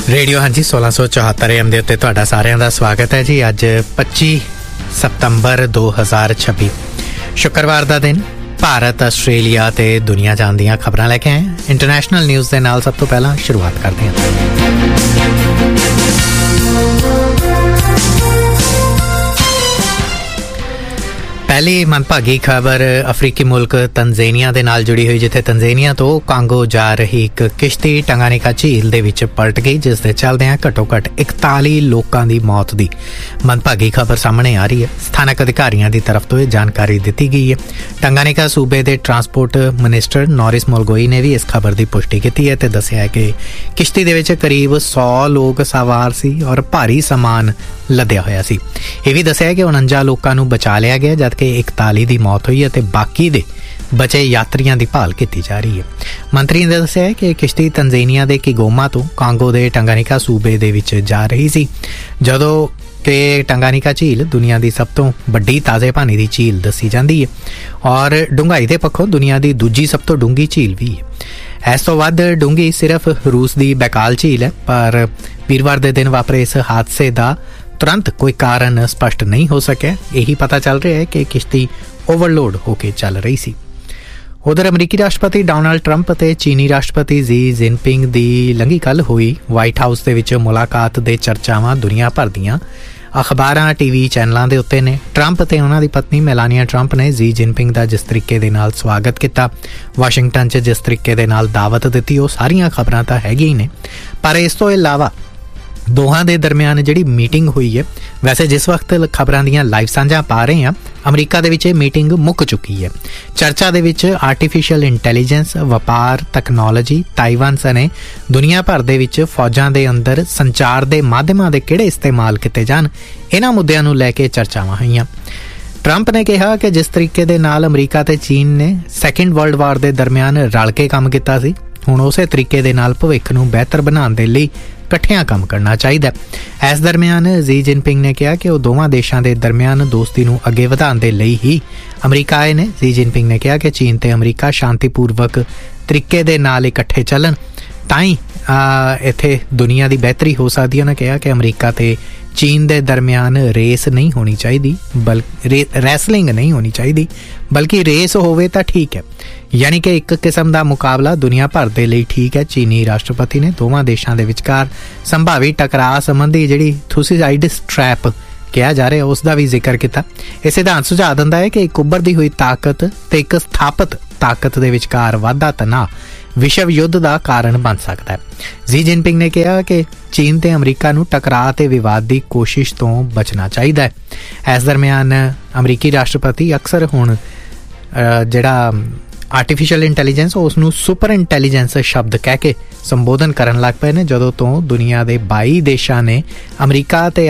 Radio ਹਾਂਜੀ 1674 AM ਦੇ ਉੱਤੇ ਤੁਹਾਡਾ ਸਾਰਿਆਂ ਦਾ ਸਵਾਗਤ ਹੈ ਜੀ। ਅੱਜ 25 ਸਤੰਬਰ 2026 ਸ਼ੁੱਕਰਵਾਰ ਦਾ ਦਿਨ। ਭਾਰਤ, ਆਸਟ੍ਰੇਲੀਆ ਤੇ ਦੁਨੀਆ ਜਾਣ ਦੀਆਂ ਖਬਰਾਂ ਲੈ ਕੇ ਆਏ ਇੰਟਰਨੈਸ਼ਨਲ ਨਿਊਜ਼ ਦੇ ਨਾਲ। ਸਭ ਤੋਂ ਪਹਿਲਾਂ ਸ਼ੁਰੂਆਤ ਕਰਦੇ ਹਾਂ। ਪਹਿਲੀ ਮੰਦਭਾਗੀ ਖਬਰ ਅਫਰੀਕੀ ਮੁਲਕ ਤੰਜ਼ਾਨੀਆ ਦੇ ਨਾਲ ਜੁੜੀ ਹੋਈ, ਜਿੱਥੇ ਤੰਜ਼ਾਨੀਆ ਤੋਂ ਕਾਂਗੋ ਜਾ ਰਹੀ ਇੱਕ ਕਿਸ਼ਤੀ ਟੰਗਾਨੀਕਾ ਝੀਲ ਦੇ ਵਿੱਚ ਪਲਟ ਗਈ, ਜਿਸ ਦੇ ਚੱਲਦਿਆਂ ਘੱਟੋ ਘੱਟ 41 ਲੋਕਾਂ ਦੀ ਮੌਤ ਦੀ ਮੰਦਭਾਗੀ ਖਬਰ ਸਾਹਮਣੇ ਆ ਰਹੀ ਹੈ। ਸਥਾਨਕ ਅਧਿਕਾਰੀਆਂ ਦੀ ਤਰਫ ਤੋਂ ਇਹ ਜਾਣਕਾਰੀ ਦਿੱਤੀ ਗਈ ਹੈ। ਟੰਗਾਨੀਕਾ ਸੂਬੇ ਦੇ ਟਰਾਂਸਪੋਰਟ ਮਿਨਿਸਟਰ ਨੋਰਿਸ ਮੋਲਗੋਈ ਨੇ ਵੀ ਇਸ ਖਬਰ ਦੀ ਪੁਸ਼ਟੀ ਕੀਤੀ ਹੈ ਤੇ ਦੱਸਿਆ ਹੈ ਕਿ ਕਿਸ਼ਤੀ ਦੇ ਵਿੱਚ ਕਰੀਬ 100 ਲੋਕ ਸਵਾਰ ਸੀ ਔਰ ਭਾਰੀ ਸਮਾਨ ਲੱਦਿਆ ਹੋਇਆ ਸੀ। ਇਹ ਵੀ ਦੱਸਿਆ ਕਿ 49 ਲੋਕਾਂ ਨੂੰ ਬਚਾ ਲਿਆ ਗਿਆ, ਜਦਕਿ 41 ਦੀ ਮੌਤ ਹੋਈ ਅਤੇ ਬਾਕੀ ਦੇ ਬਚੇ ਯਾਤਰੀਆਂ ਦੀ ਭਾਲ ਕੀਤੀ ਜਾ ਰਹੀ ਹੈ। ਮੰਤਰੀ ਨੇ ਦੱਸਿਆ ਕਿ ਕਿਸ਼ਤੀ ਤੰਜ਼ਾਨੀਆ ਦੇ ਕਿਗੋਮਾ ਤੋਂ ਕਾਂਗੋ ਦੇ ਟੰਗਾਨੀਕਾ ਸੂਬੇ ਦੇ ਵਿੱਚ ਜਾ ਰਹੀ ਸੀ, ਜਦੋਂ ਕਿ ਟੰਗਾਨੀਕਾ ਝੀਲ ਦੁਨੀਆ ਦੀ ਸਭ ਤੋਂ ਵੱਡੀ ਤਾਜ਼ੇ ਪਾਣੀ ਦੀ ਝੀਲ ਦੱਸੀ ਜਾਂਦੀ ਹੈ ਔਰ ਡੂੰਘਾਈ ਦੇ ਪੱਖੋਂ ਦੁਨੀਆ ਦੀ ਦੂਜੀ ਸਭ ਤੋਂ ਡੂੰਘੀ ਝੀਲ ਵੀ ਹੈ। ਇਸ ਤੋਂ ਵੱਧ ਡੂੰਘੀ ਸਿਰਫ ਰੂਸ ਦੀ ਬੈਕਾਲ ਝੀਲ ਹੈ, ਪਰ ਵੀਰਵਾਰ ਦੇ ਦਿਨ ਵਾਪਰੇ ਇਸ ਹਾਦਸੇ ਦਾ ਤੁਰੰਤ ਕੋਈ ਕਾਰਨ ਸਪਸ਼ਟ ਨਹੀਂ ਹੋ ਸਕਿਆ। ਇਹੀ ਪਤਾ ਚੱਲ ਰਿਹਾ ਹੈ ਕਿ ਕਿਸ਼ਤੀ ਓਵਰਲੋਡ ਹੋ ਕੇ ਚੱਲ ਰਹੀ ਸੀ। ਉਧਰ ਅਮਰੀਕੀ ਰਾਸ਼ਟਰਪਤੀ ਡੋਨਾਲਡ ਟਰੰਪ ਅਤੇ ਚੀਨੀ ਰਾਸ਼ਟਰਪਤੀ ਜੀ ਜਿਨਪਿੰਗ ਦੀ ਲੰਘੀ ਕੱਲ੍ਹ ਹੋਈ ਵਾਈਟ ਹਾਊਸ ਦੇ ਵਿੱਚ ਮੁਲਾਕਾਤ ਦੇ ਚਰਚਾਵਾਂ ਦੁਨੀਆ ਭਰ ਦੀਆਂ ਅਖਬਾਰਾਂ, ਟੀਵੀ ਚੈਨਲਾਂ ਦੇ ਉੱਤੇ ਨੇ। ਟਰੰਪ ਅਤੇ ਉਹਨਾਂ ਦੀ ਪਤਨੀ ਮੈਲਾਨੀਆ ਟਰੰਪ ਨੇ ਜੀ ਜਿਨਪਿੰਗ ਦਾ ਜਿਸ ਤਰੀਕੇ ਦੇ ਨਾਲ ਸਵਾਗਤ ਕੀਤਾ, ਵਾਸ਼ਿੰਗਟਨ 'ਚ ਜਿਸ ਤਰੀਕੇ ਦੇ ਨਾਲ ਦਾਵਤ ਦਿੱਤੀ, ਉਹ ਸਾਰੀਆਂ ਖਬਰਾਂ ਤਾਂ ਹੈਗੀਆਂ ਹੀ ਨੇ। ਪਰ ਇਸ ਤੋਂ ਇਲਾਵਾ ਦੋਹਾਂ ਦੇ ਦਰਮਿਆਨ ਜਿਹੜੀ ਮੀਟਿੰਗ ਹੋਈ ਹੈ, ਵੈਸੇ ਜਿਸ ਵਕਤ ਖਬਰਾਂ ਦੀਆਂ ਲਾਈਵ ਸਾਂਝਾਂ ਪਾ ਰਹੇ ਹਾਂ, ਅਮਰੀਕਾ ਦੇ ਵਿੱਚ ਇਹ ਮੀਟਿੰਗ ਮੁੱਕ ਚੁੱਕੀ ਹੈ। ਚਰਚਾ ਦੇ ਵਿੱਚ ਆਰਟੀਫਿਸ਼ੀਅਲ ਇੰਟੈਲੀਜੈਂਸ, ਵਪਾਰ, ਤਕਨਾਲੋਜੀ, ਤਾਈਵਾਨ ਸਣੇ ਦੁਨੀਆ ਭਰ ਦੇ ਵਿੱਚ ਫੌਜਾਂ ਦੇ ਅੰਦਰ ਸੰਚਾਰ ਦੇ ਮਾਧਿਅਮਾਂ ਦੇ ਕਿਹੜੇ ਇਸਤੇਮਾਲ ਕੀਤੇ ਜਾਣ, ਇਹਨਾਂ ਮੁੱਦਿਆਂ ਨੂੰ ਲੈ ਕੇ ਚਰਚਾਵਾਂ ਹੋਈਆਂ। ਟਰੰਪ ਨੇ ਕਿਹਾ ਕਿ ਜਿਸ ਤਰੀਕੇ ਦੇ ਨਾਲ ਅਮਰੀਕਾ ਤੇ ਚੀਨ ਨੇ ਸੈਕਿੰਡ ਵਰਲਡ ਵਾਰ ਦੇ ਦਰਮਿਆਨ ਰਲ ਕੇ ਕੰਮ ਕੀਤਾ ਸੀ, ਹੁਣ ਉਸੇ ਤਰੀਕੇ ਦੇ ਨਾਲ ਭਵਿੱਖ ਨੂੰ ਬਿਹਤਰ ਬਣਾਉਣ ਦੇ ਲਈ ਇਕੱਠਿਆਂ ਕੰਮ ਕਰਨਾ ਚਾਹੀਦਾ। ਇਸ ਦਰਮਿਆਨ ਜੀ ਜਿਨਪਿੰਗ ਨੇ ਕਿਹਾ ਕਿ ਉਹ ਦੋਵਾਂ ਦੇਸ਼ਾਂ ਦੇ ਦਰਮਿਆਨ ਦੋਸਤੀ ਨੂੰ ਅੱਗੇ ਵਧਾਉਣ ਦੇ ਲਈ ਹੀ ਅਮਰੀਕਾ ਆਏ ਨੇ। ਜੀ ਜਿਨਪਿੰਗ ਨੇ ਕਿਹਾ ਕਿ ਚੀਨ ਤੇ ਅਮਰੀਕਾ ਸ਼ਾਂਤੀਪੂਰਵਕ ਤਰੀਕੇ ਦੇ ਨਾਲ ਇਕੱਠੇ ਚੱਲਣ ਤਾਂ ਹੀ ਇੱਥੇ ਦੁਨੀਆ ਦੀ ਬਿਹਤਰੀ ਹੋ ਸਕਦੀ ਹੈ। ਉਹਨਾਂ ਕਿਹਾ ਕਿ ਅਮਰੀਕਾ ਤੇ ਚੀਨ ਦੇ ਦਰਮਿਆਨ ਰੇਸ ਨਹੀਂ ਹੋਣੀ ਚਾਹੀਦੀ, ਰੈਸਲਿੰਗ ਨਹੀਂ ਹੋਣੀ ਚਾਹੀਦੀ, ਬਲਕਿ ਰੇਸ ਹੋਵੇ ਤਾਂ ਠੀਕ ਹੈ, ਯਾਨੀ ਕਿ ਇੱਕ ਕਿਸਮ ਦਾ ਮੁਕਾਬਲਾ ਦੁਨੀਆ ਭਰ ਦੇ ਲਈ ਠੀਕ ਹੈ। ਚੀਨੀ ਰਾਸ਼ਟਰਪਤੀ ਨੇ ਦੋਵਾਂ ਦੇਸ਼ਾਂ ਦੇ ਵਿਚਕਾਰ ਸੰਭਾਵੀ ਟਕਰਾਅ ਸੰਬੰਧੀ ਜਿਹੜੀ ਥੂਸੀਡਾਈਡਸ ਟ੍ਰੈਪ ਕਿਹਾ ਜਾ ਰਿਹਾ ਉਸ ਦਾ ਵੀ ਜ਼ਿਕਰ ਕੀਤਾ। ਇਹ ਸਿਧਾਂਤ ਸੁਝਾਅ ਦਿੰਦਾ ਹੈ ਕਿ ਇੱਕ ਉੱਭਰਦੀ ਹੋਈ ਤਾਕਤ ਤੇ ਇੱਕ ਸਥਾਪਿਤ ਤਾਕਤ ਦੇ ਵਿਚਕਾਰ ਵਾਧਾ ਤਣਾਅ ਵਿਸ਼ਵ ਯੁੱਧ ਦਾ ਕਾਰਨ ਬਣ ਸਕਦਾ ਹੈ। ਜੀ ਜਿਨਪਿੰਗ ਨੇ ਕਿਹਾ ਕਿ ਚੀਨ ਤੇ ਅਮਰੀਕਾ ਨੂੰ ਟਕਰਾਅ ਤੇ ਵਿਵਾਦ ਦੀ ਕੋਸ਼ਿਸ਼ ਤੋਂ ਬਚਣਾ ਚਾਹੀਦਾ ਹੈ। ਇਸ ਦਰਮਿਆਨ ਅਮਰੀਕੀ ਰਾਸ਼ਟਰਪਤੀ ਅਕਸਰ ਹੁਣ ਜਿਹੜਾ ਆਰਟੀਫਿਸ਼ੀਅਲ ਇੰਟੈਲੀਜੈਂਸ ਉਸ ਨੂੰ ਸੁਪਰ ਇੰਟੈਲੀਜੈਂਸ ਸ਼ਬਦ ਕਹਿ ਕੇ ਸੰਬੋਧਨ ਕਰਨ ਲੱਗ ਪਏ ਨੇ, ਜਦੋਂ ਤੋਂ ਦੁਨੀਆ ਦੇ 22 ਦੇਸ਼ਾਂ ਨੇ ਅਮਰੀਕਾ ਤੇ